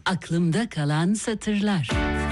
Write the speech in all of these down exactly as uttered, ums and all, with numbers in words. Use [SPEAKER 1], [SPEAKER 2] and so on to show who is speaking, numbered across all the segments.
[SPEAKER 1] Aklımda kalan satırlar.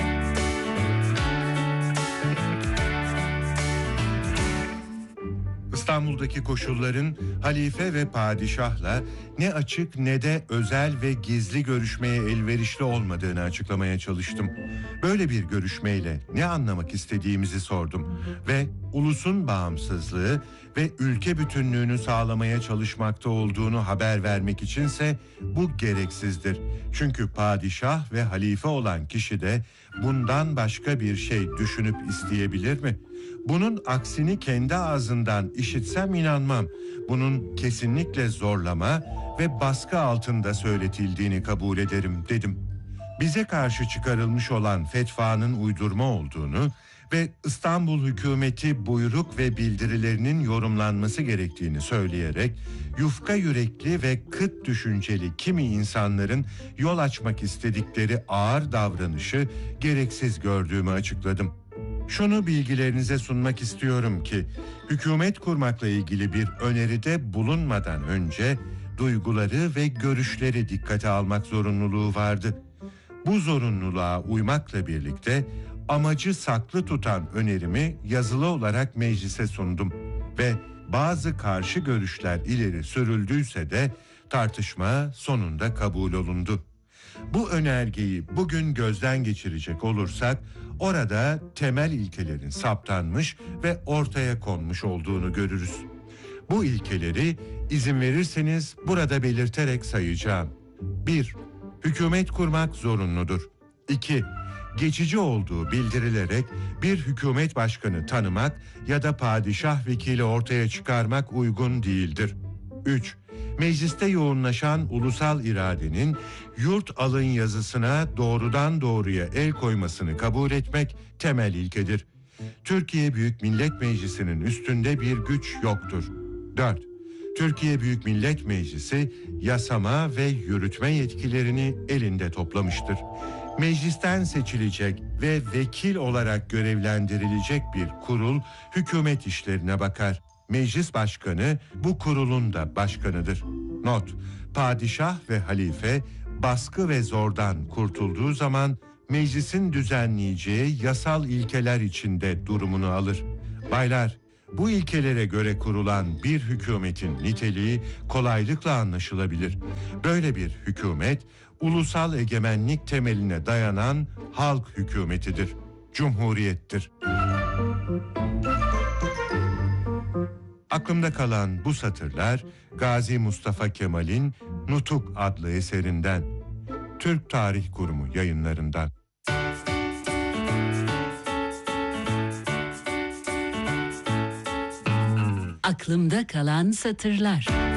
[SPEAKER 2] İstanbul'daki koşulların halife ve padişahla ne açık ne de özel ve gizli görüşmeye elverişli olmadığını açıklamaya çalıştım. Böyle bir görüşmeyle ne anlamak istediğimizi sordum ve ulusun bağımsızlığı ve ülke bütünlüğünü sağlamaya çalışmakta olduğunu haber vermek içinse bu gereksizdir. Çünkü padişah ve halife olan kişi de bundan başka bir şey düşünüp isteyebilir mi? Bunun aksini kendi ağzından işitsem inanmam. Bunun kesinlikle zorlama ve baskı altında söyletildiğini kabul ederim dedim. Bize karşı çıkarılmış olan fetvanın uydurma olduğunu ve İstanbul hükümeti buyruk ve bildirilerinin yorumlanması gerektiğini söyleyerek yufka yürekli ve kıt düşünceli kimi insanların yol açmak istedikleri ağır davranışı gereksiz gördüğümü açıkladım. Şunu bilgilerinize sunmak istiyorum ki, hükümet kurmakla ilgili bir öneride bulunmadan önce duyguları ve görüşleri dikkate almak zorunluluğu vardı. Bu zorunluluğa uymakla birlikte amacı saklı tutan önerimi yazılı olarak meclise sundum ve bazı karşı görüşler ileri sürüldüyse de tartışma sonunda kabul olundu. Bu önergeyi bugün gözden geçirecek olursak, orada temel ilkelerin saptanmış ve ortaya konmuş olduğunu görürüz. Bu ilkeleri izin verirseniz burada belirterek sayacağım. bir. Hükümet kurmak zorunludur. iki. Geçici olduğu bildirilerek bir hükümet başkanı tanımak ya da padişah vekili ortaya çıkarmak uygun değildir. üç. Mecliste yoğunlaşan ulusal iradenin yurt alın yazısına doğrudan doğruya el koymasını kabul etmek temel ilkedir. Türkiye Büyük Millet Meclisi'nin üstünde bir güç yoktur. dört. Türkiye Büyük Millet Meclisi yasama ve yürütme yetkilerini elinde toplamıştır. Meclisten seçilecek ve vekil olarak görevlendirilecek bir kurul hükümet işlerine bakar. Meclis başkanı bu kurulun da başkanıdır. Not: Padişah ve halife baskı ve zordan kurtulduğu zaman meclisin düzenleyeceği yasal ilkeler içinde durumunu alır. Baylar, bu ilkelere göre kurulan bir hükümetin niteliği kolaylıkla anlaşılabilir. Böyle bir hükümet, ulusal egemenlik temeline dayanan halk hükümetidir. Cumhuriyettir. Aklımda kalan bu satırlar Gazi Mustafa Kemal'in Nutuk adlı eserinden, Türk Tarih Kurumu yayınlarından.
[SPEAKER 1] Aklımda kalan satırlar.